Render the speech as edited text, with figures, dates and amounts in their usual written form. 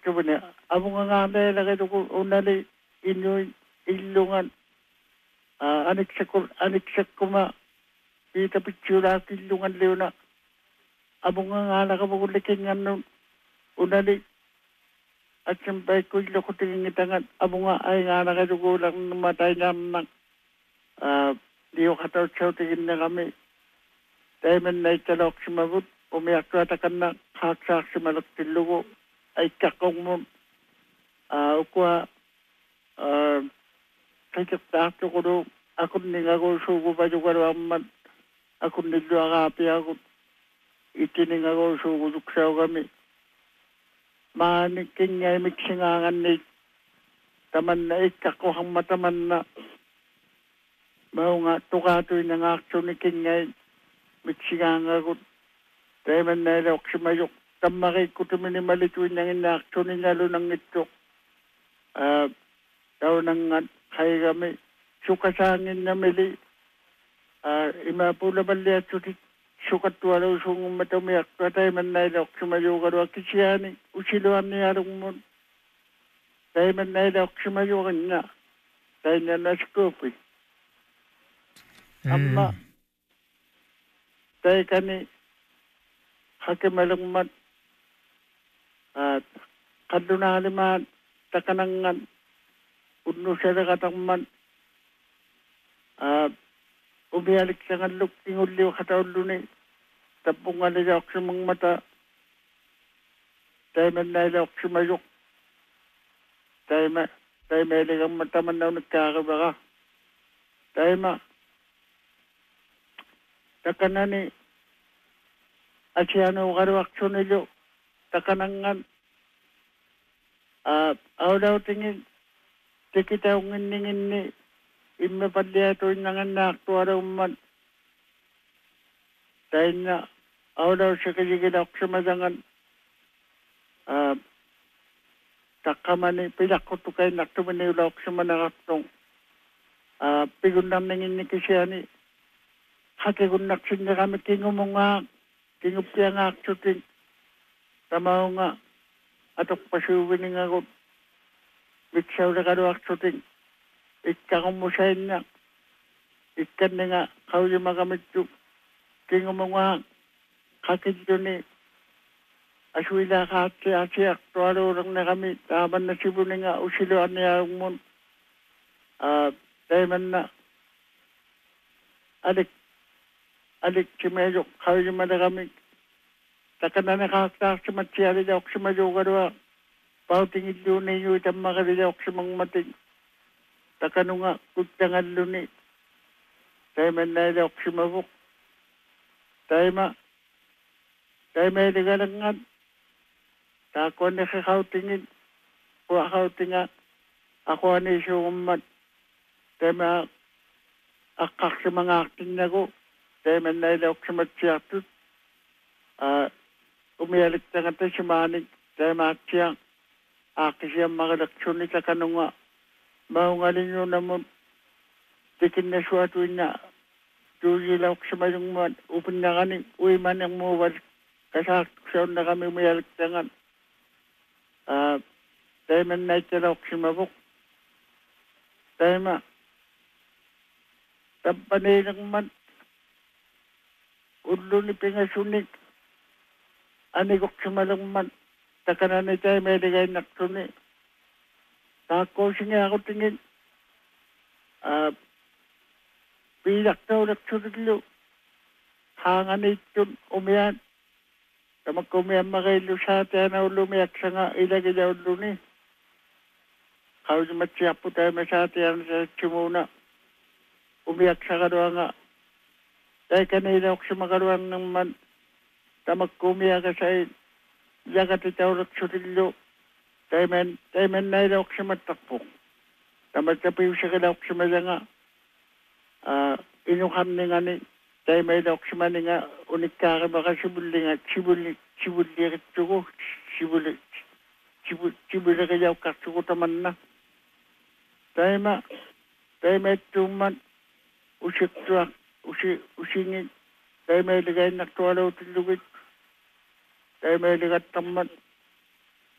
naktumani abunga ngane lagi tuku unali inu illungan aniksakuma ita pichura illungan leuna abunga ngala ka bukulikingan unali at sampay ko ilokutingin itangan abunga ay ngala ka tuku lang matay naman diyo kataw siyaw tingin na kami dahil man na italok si mabut umiyak ko atakan na kaksak si malak tilugo ay kakong mo ukwa kajak tato ko do ako ninga ko sugo pa yung karaman ako nilo akapi ako itininga ko sugo duksaw kami maniking ngay miksingangan ni taman na ikakuhang mataman na mau nga tukatoy na nga aksyon ni kingay miksingangan ko dahil man na ilok si mayok tamakay ko tuminimalitwin ng inaksyon ni ngalo ng itok daw nang kaya kami sukasangin na mili imapula bali at sukat wala usung matumiyak patay man na ilok si mayok karo kisiyani usiluan ni arong mo dahil man na ilok si mayok nga dahil na naskopi amma dahil kani hakimalungmat kadunaliman takanangan unno siya katangman umiyalik sa ngaluk tinguliw kataulo tapong alilak sa mga mata dahil man nailak sa mayok dahil may ligang mata man daw nagkakabaka dahil takanani asyano karawakso nilo takanangan aw daw tingin tikitaw nginingin ni imme padliato nangan nakto araw man dahil na aw daw siya kajigidak sa madangan takamani pilakot to kay naktumani ulak sa manakaktong pigundam nangin ni kisyani hakigun naksin na kami kingumunga kingupiya nga aksutin tamaw nga atok pasuwin nga ko bitsaw na karo aksutin ikakumusayin na ikan na nga kawli magamit yung kingumunga kakidyo ni aswila ka ati aktualo orang na kami taman na sibu na nga usiluan niya yung mun dahil man na alik si medyo kawli man na kami takan na nakakak si matsiyari daw si medyo karwa pauting ilo na iyo itang makaridaw si mga mating takano nga kutyangan luni dahil man na daw si mabuk dahil may ligalangan tako na kakautingin kuha kautinga ako ani siya umat dahil akak si mga akting na ko dahil man na daw si matsiyatut umiyalik na nga tayo si manig dahil matsiyang aki siya makalaksyon ni takano nga maungalin nyo naman tikin na suwatuin na tuyilak sa mayong man upin na kani uwi man ang muwal kasaksaw na kami umiyalik na nga dahil man na itilak si mabuk dahil tampanay lang man ulo ni pingasunik anigok si malang man takanan ni tayo may ligay naksuni tako siya ako tingin pilak daw naksuniglo hangan ito umiyan tamag kumiyan makailu sa atin na lumiyak sa nga ilagay daw luni kawin matsiyak po tayo sa atin sa chimuna umiyak sa karuwa nga dahil kanina ako sa makaruwang ng man tamag kumiyak ka sa yagat itaw naksuniglo dahil man na ilawak sa matakpo tamad kapiw siya kalawak sa madanga inuham ni nga ni dahil may ilawak sa mani nga unik ka baka sibuli nga sibuli ko sibuli kayaw kaksuko taman na dahil may tuman usik tuwak usingin dahil may ligay naktualaw tilugit dahil may ligat taman